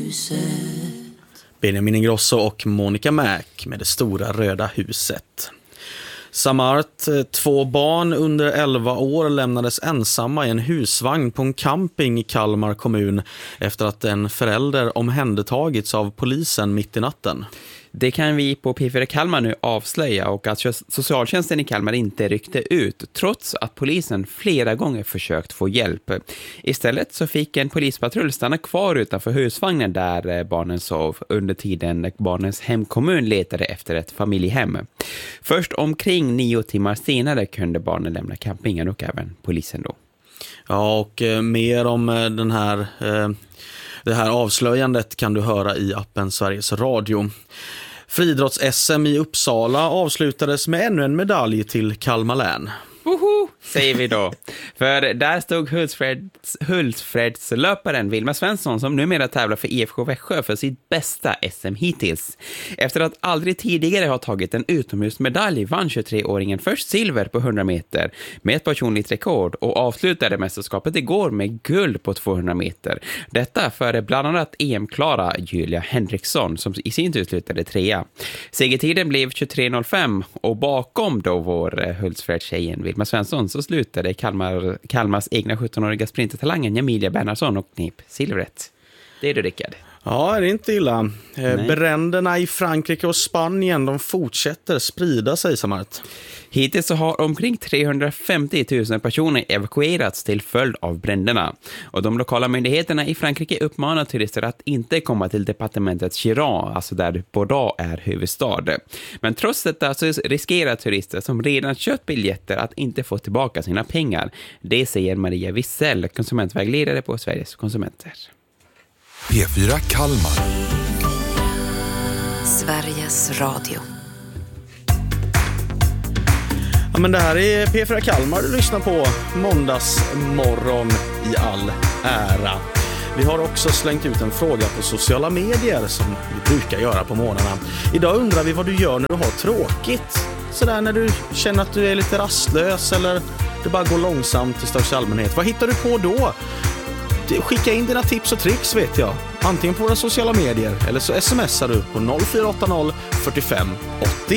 huset. Benjamin Ingrosso och Monica Mac med Det stora röda huset. Samart, 2 barn under 11 år lämnades ensamma i en husvagn på en camping i Kalmar kommun efter att en förälder omhändertagits av polisen mitt i natten. Det kan vi på P4 Kalmar nu avslöja, och att socialtjänsten i Kalmar inte ryckte ut trots att polisen flera gånger försökt få hjälp. Istället så fick en polispatrull stanna kvar utanför husvagnen där barnen sov under tiden barnens hemkommun letade efter ett familjehem. Först omkring 9 timmar senare kunde barnen lämna campingen och även polisen då. Ja, och mer om det här avslöjandet kan du höra i appen Sveriges Radio. Friidrotts-SM i Uppsala avslutades med ännu en medalj till Kalmar län. Woho, säger vi då. För där stod Hultsfredslöparen Vilma Svensson som numera tävlar för IFK Växjö för sitt bästa SM hittills. Efter att aldrig tidigare ha tagit en utomhusmedalj vann 23-åringen först silver på 100 meter med ett personligt rekord och avslutade mästerskapet igår med guld på 200 meter. Detta före bland annat EM-klara Julia Henriksson som i sin tur slutade 3:a. Segertiden blev 23.05 och bakom då vår Hultsfredstjejen Vilma Svensson så slutade Kalmars egna 17-åriga sprintertalangen Emilia Bernhardsson och knep silvret. Det är det, Rickard. Ja, det är inte illa. Bränderna i Frankrike och Spanien, de fortsätter sprida sig, Samart. Hittills så har omkring 350 000 personer evakuerats till följd av bränderna. Och de lokala myndigheterna i Frankrike uppmanar turister att inte komma till departementet Giron, alltså där Bordeaux är huvudstad. Men trots detta så riskerar turister som redan köpt biljetter att inte få tillbaka sina pengar. Det säger Maria Wissel, konsumentvägledare på Sveriges konsumenter. P4 Kalmar. Sveriges Radio. Ja, men det här är P4 Kalmar du lyssnar på måndagsmorgon i all ära. Vi har också slängt ut en fråga på sociala medier som vi brukar göra på morgnarna. Idag undrar vi vad du gör när du har tråkigt. Sådär när du känner att du är lite rastlös eller det bara går långsamt i största allmänhet. Vad hittar du på då? Skicka in dina tips och tricks vet jag. Antingen på våra sociala medier eller så smsar du på 0480 45 80